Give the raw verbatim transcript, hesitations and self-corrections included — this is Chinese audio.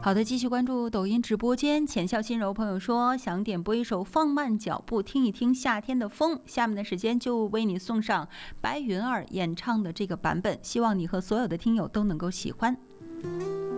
好的，继续关注抖音直播间。浅笑心柔朋友说，想点播一首放慢脚步，听一听夏天的风。下面的时间就为你送上白云儿演唱的这个版本，希望你和所有的听友都能够喜欢。